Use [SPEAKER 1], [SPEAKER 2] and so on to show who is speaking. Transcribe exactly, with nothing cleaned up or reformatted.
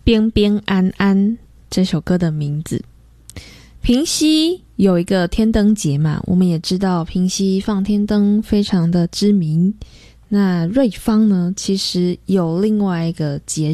[SPEAKER 1] 边边安安这首歌的名字。平溪有一个天灯节嘛，我们也知道平溪放天灯非常的知名。那瑞芳呢，其实有另外一个节